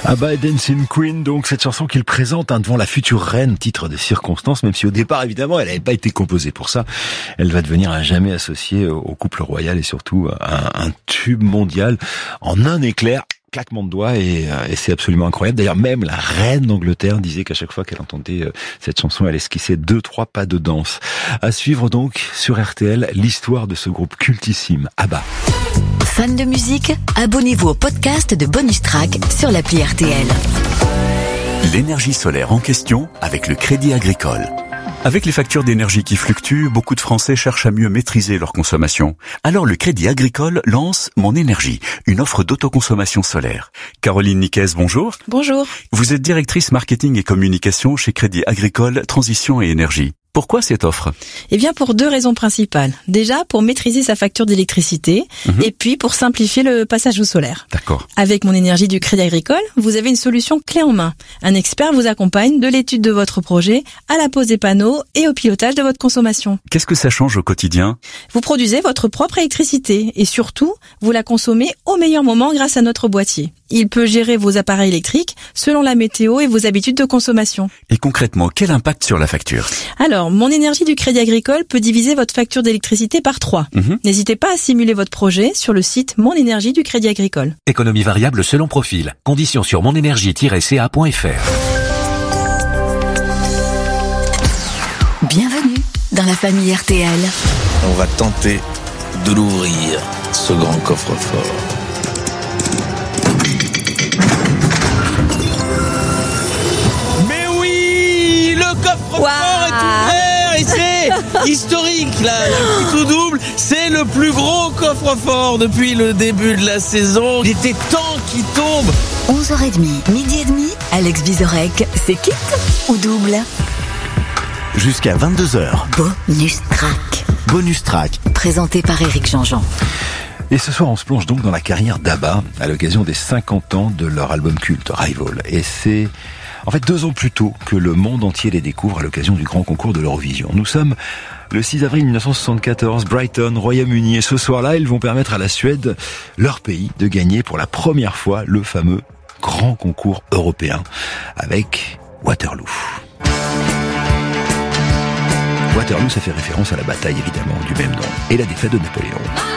ABBA et Dancing Queen, donc cette chanson qu'il présente devant la future reine, titre de circonstance, même si au départ évidemment elle n'avait pas été composée pour ça. Elle va devenir à jamais associée au couple royal et surtout un tube mondial en un éclair. Claquement de doigts et c'est absolument incroyable. D'ailleurs, même la reine d'Angleterre disait qu'à chaque fois qu'elle entendait cette chanson, elle esquissait 2-3 pas de danse. À suivre donc sur RTL l'histoire de ce groupe cultissime, ABBA. Fan de musique, abonnez-vous au podcast de Bonus Track sur l'appli RTL. L'énergie solaire en question avec le Crédit Agricole. Avec les factures d'énergie qui fluctuent, beaucoup de Français cherchent à mieux maîtriser leur consommation. Alors le Crédit Agricole lance Mon Énergie, une offre d'autoconsommation solaire. Caroline Niquez, bonjour. Bonjour. Vous êtes directrice marketing et communication chez Crédit Agricole Transition et Énergie. Pourquoi cette offre ? Eh bien, pour deux raisons principales. Déjà, pour maîtriser sa facture d'électricité, et puis pour simplifier le passage au solaire. D'accord. Avec Mon Énergie du Crédit Agricole, vous avez une solution clé en main. Un expert vous accompagne de l'étude de votre projet à la pose des panneaux et au pilotage de votre consommation. Qu'est-ce que ça change au quotidien ? Vous produisez votre propre électricité et surtout, vous la consommez au meilleur moment grâce à notre boîtier. Il peut gérer vos appareils électriques selon la météo et vos habitudes de consommation. Et concrètement, quel impact sur la facture ? Alors, Mon Énergie du Crédit Agricole peut diviser votre facture d'électricité par 3. N'hésitez pas à simuler votre projet sur le site Mon Énergie du Crédit Agricole. Économie variable selon profil. Conditions sur monenergie-ca.fr. Bienvenue dans la famille RTL. On va tenter de l'ouvrir, ce grand coffre-fort. Mais oui, le coffre-fort est ouvert et c'est historique là, le tout double, c'est le plus gros coffre-fort depuis le début de la saison. Il était temps qu'il tombe. 11h30, midi et demi, Alex Vizorek, c'est quitte ou double ? Jusqu'à 22h. Bonus Track. Bonus Track. Présenté par Éric Jean-Jean. Et ce soir, on se plonge donc dans la carrière d'ABBA à l'occasion des 50 ans de leur album culte, Rival. Et c'est en fait 2 ans plus tôt que le monde entier les découvre à l'occasion du grand concours de l'Eurovision. Nous sommes le 6 avril 1974, Brighton, Royaume-Uni. Et ce soir-là, ils vont permettre à la Suède, leur pays, de gagner pour la première fois le fameux grand concours européen avec Waterloo. Waterloo, ça fait référence à la bataille évidemment du même nom et la défaite de Napoléon.